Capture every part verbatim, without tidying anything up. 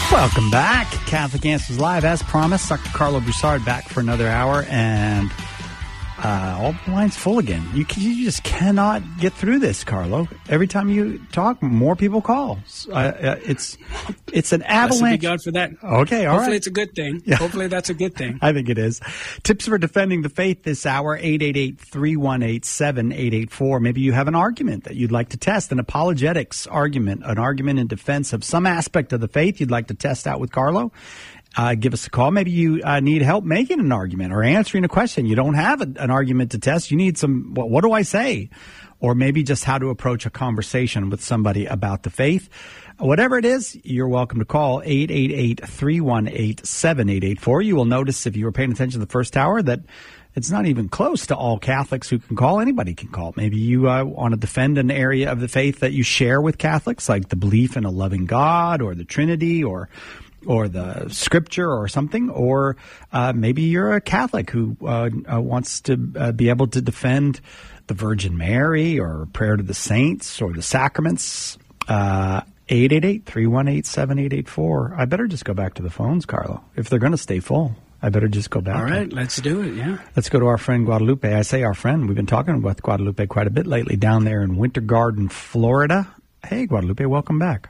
Welcome back. Catholic Answers Live. As promised, Doctor Carlo Broussard back for another hour, and uh, all the lines full again. You, you just cannot get through this, Carlo. Every time you talk, more people call. Uh, uh, it's it's an avalanche. Blessed be God for that. Okay, all Hopefully right. Hopefully it's a good thing. Yeah. Hopefully that's a good thing. I think it is. Tips for defending the faith this hour, eight eight eight, three one eight, seven eight eight four. Maybe you have an argument that you'd like to test, an apologetics argument, an argument in defense of some aspect of the faith you'd like to test out with Carlo. Uh, give us a call. Maybe you uh, need help making an argument or answering a question. You don't have a, an argument to test. You need some, what, what do I say? Or maybe just how to approach a conversation with somebody about the faith. Whatever it is, you're welcome to call eight eight eight, three one eight, seven eight eight four. You will notice if you were paying attention to the first hour that it's not even close to all Catholics who can call. Anybody can call. Maybe you uh, want to defend an area of the faith that you share with Catholics, like the belief in a loving God or the Trinity or or the Scripture or something. Or uh, maybe you're a Catholic who uh, uh, wants to uh, be able to defend the Virgin Mary or prayer to the saints or the sacraments. Uh, eight eight eight, three one eight, seven eight eight four. I better just go back to the phones, Carlo. If they're going to stay full, I better just go back. All right, let's do it, yeah. Let's go to our friend Guadalupe. I say our friend. We've been talking about Guadalupe quite a bit lately down there in Winter Garden, Florida. Hey, Guadalupe, welcome back.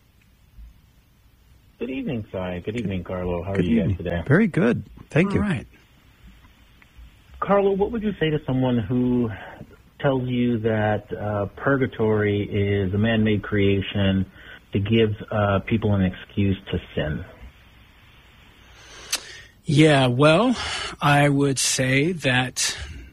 Good evening, Si. Good evening, Carlo. How Good are you evening. guys today? Very good. Thank All you. All right. Carlo, what would you say to someone who tells you that uh, purgatory is a man-made creation to give uh, people an excuse to sin? Yeah, well, I would say that,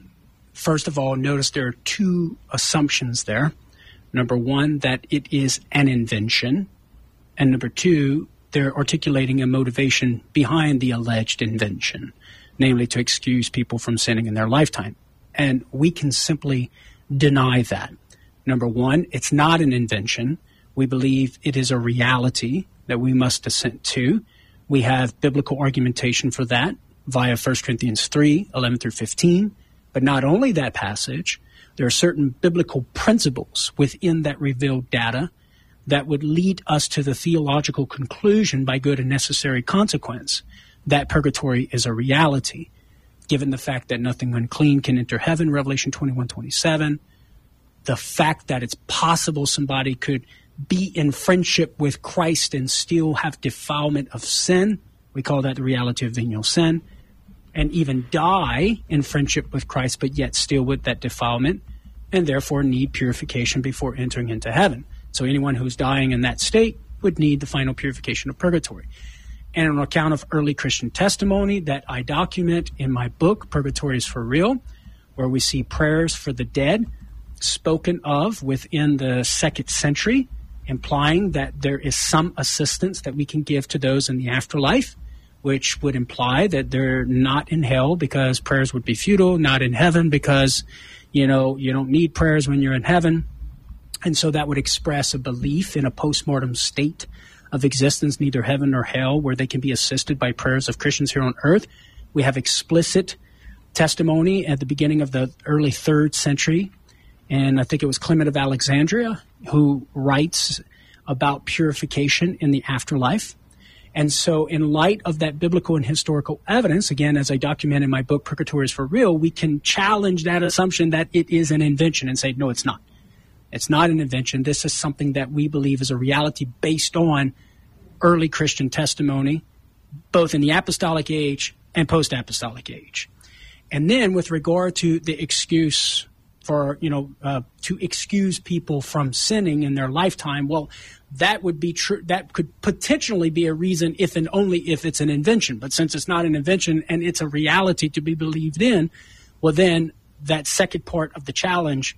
first of all, notice there are two assumptions there. Number one, that it is an invention. And number two, they're articulating a motivation behind the alleged invention, namely to excuse people from sinning in their lifetime. And we can simply deny that. Number one, it's not an invention. We believe it is a reality that we must assent to. We have biblical argumentation for that via First Corinthians three, eleven through fifteen. But not only that passage, there are certain biblical principles within that revealed data that would lead us to the theological conclusion by good and necessary consequence that purgatory is a reality, given the fact that nothing unclean can enter heaven, Revelation twenty-one twenty-seven, the fact that it's possible somebody could be in friendship with Christ and still have defilement of sin. We call that the reality of venial sin. And even die in friendship with Christ, but yet still with that defilement, and therefore need purification before entering into heaven. So anyone who's dying in that state would need the final purification of purgatory. And on account of early Christian testimony that I document in my book, Purgatory is for Real, where we see prayers for the dead spoken of within the second century, implying that there is some assistance that we can give to those in the afterlife, which would imply that they're not in hell because prayers would be futile, not in heaven because, you know, you don't need prayers when you're in heaven. And so that would express a belief in a postmortem state of existence, neither heaven nor hell, where they can be assisted by prayers of Christians here on earth. We have explicit testimony at the beginning of the early third century, and I think it was Clement of Alexandria who writes about purification in the afterlife. And so in light of that biblical and historical evidence, again, as I document in my book, Purgatory is for Real, we can challenge that assumption that it is an invention and say, no, it's not. It's not an invention. This is something that we believe is a reality based on early Christian testimony, both in the apostolic age and post-apostolic age. And then with regard to the excuse for, you know, uh, to excuse people from sinning in their lifetime, well, that would be true. That could potentially be a reason if and only if it's an invention. But since it's not an invention and it's a reality to be believed in, well, then that second part of the challenge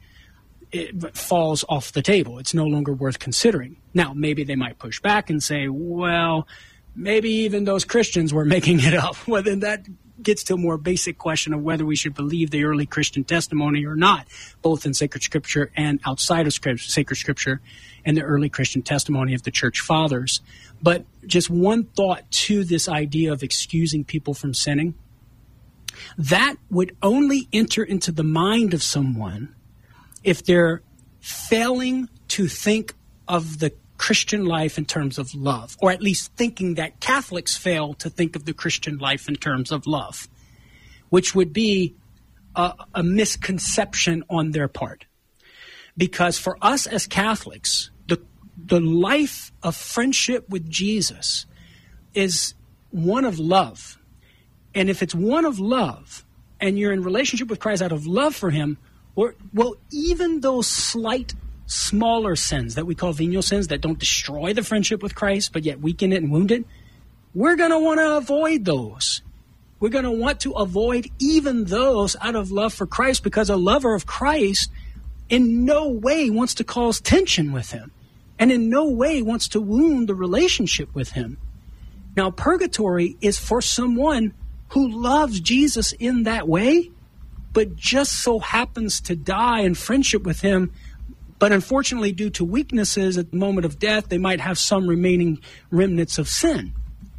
it falls off the table. It's no longer worth considering. Now, maybe they might push back and say, well, maybe even those Christians were making it up. Well, then that gets to a more basic question of whether we should believe the early Christian testimony or not, both in sacred scripture and outside of scripture, sacred scripture and the early Christian testimony of the church fathers. But just one thought to this idea of excusing people from sinning, that would only enter into the mind of someone if they're failing to think of the Christian life in terms of love, or at least thinking that Catholics fail to think of the Christian life in terms of love, which would be a, a misconception on their part. Because for us as Catholics, the the life of friendship with Jesus is one of love. And if it's one of love, and you're in relationship with Christ out of love for him, or, well, even those slight, smaller sins that we call venial sins that don't destroy the friendship with Christ, but yet weaken it and wound it, we're going to want to avoid those. We're going to want to avoid even those out of love for Christ, because a lover of Christ in no way wants to cause tension with him, and in no way wants to wound the relationship with him. Now, purgatory is for someone who loves Jesus in that way, but just so happens to die in friendship with him. But unfortunately, due to weaknesses at the moment of death, they might have some remaining remnants of sin.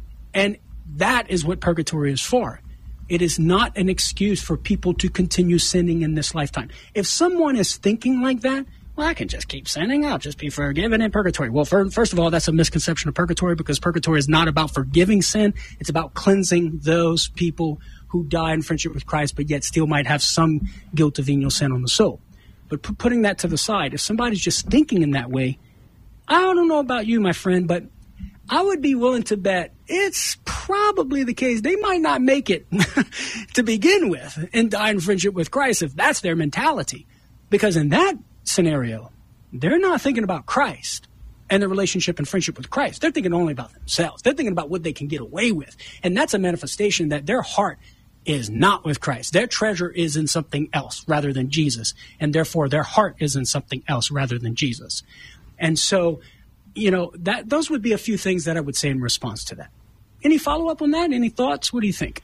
And that is what purgatory is for. It is not an excuse for people to continue sinning in this lifetime. If someone is thinking like that, well, I can just keep sinning. I'll just be forgiven in purgatory. Well, for, first of all, that's a misconception of purgatory, because purgatory is not about forgiving sin. It's about cleansing those people who die in friendship with Christ, but yet still might have some guilt of venial sin on the soul. But p- putting that to the side, if somebody's just thinking in that way, I don't know about you, my friend, but I would be willing to bet it's probably the case they might not make it to begin with and die in friendship with Christ if that's their mentality. Because in that scenario, they're not thinking about Christ and their relationship and friendship with Christ. They're thinking only about themselves. They're thinking about what they can get away with. And that's a manifestation that their heart is not with Christ. Their treasure is in something else rather than Jesus. And therefore, their heart is in something else rather than Jesus. And so, you know, that those would be a few things that I would say in response to that. Any follow-up on that? Any thoughts? What do you think?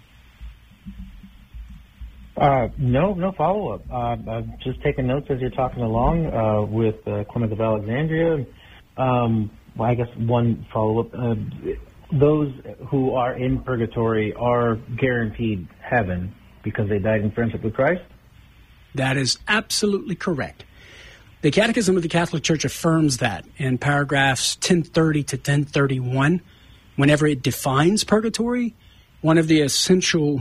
Uh, no, no follow-up. Uh, I've just taken notes as you're talking along uh, with uh, Clement of Alexandria. Um, well, I guess one follow-up. Uh, those who are in purgatory are guaranteed heaven because they died in friendship with Christ? That is absolutely correct. The Catechism of the Catholic Church affirms that in paragraphs ten thirty to ten thirty-one. Whenever it defines purgatory, one of the essential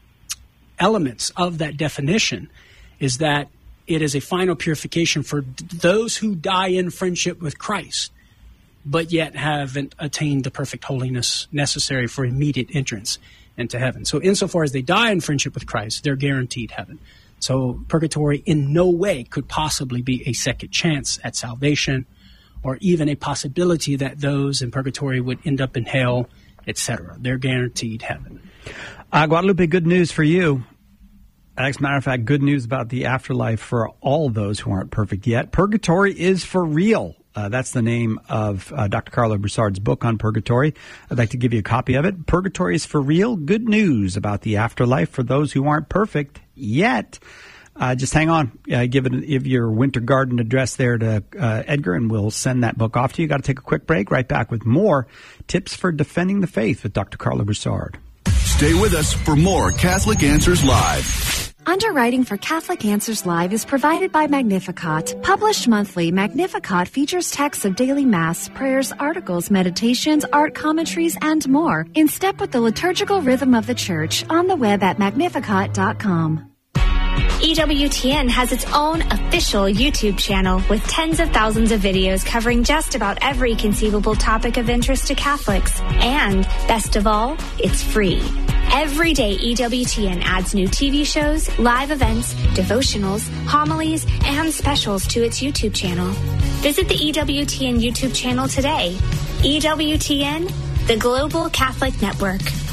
elements of that definition is that it is a final purification for d- those who die in friendship with Christ, but yet haven't attained the perfect holiness necessary for immediate entrance into heaven. So insofar as they die in friendship with Christ, they're guaranteed heaven. So purgatory in no way could possibly be a second chance at salvation, or even a possibility that those in purgatory would end up in hell, et cetera. They're guaranteed heaven. Uh, Guadalupe, good news for you. As a matter of fact, good news about the afterlife for all those who aren't perfect yet. Purgatory is for real. Uh, that's the name of uh, Doctor Carlo Broussard's book on purgatory. I'd like to give you a copy of it. Purgatory is for real. Good news about the afterlife for those who aren't perfect yet. Uh, just hang on. Uh, give it give your Winter Garden address there to uh, Edgar, and we'll send that book off to you. Got to take a quick break. Right back with more tips for defending the faith with Doctor Carlo Broussard. Stay with us for more Catholic Answers Live. Underwriting for Catholic Answers Live is provided by Magnificat. Published monthly, Magnificat features texts of daily Mass, prayers, articles, meditations, art commentaries, and more, in step with the liturgical rhythm of the Church, on the web at magnificat dot com. E W T N has its own official YouTube channel with tens of thousands of videos covering just about every conceivable topic of interest to Catholics. And, best of all, it's free. Every day, E W T N adds new T V shows, live events, devotionals, homilies, and specials to its YouTube channel. Visit the E W T N YouTube channel today. E W T N, the Global Catholic Network.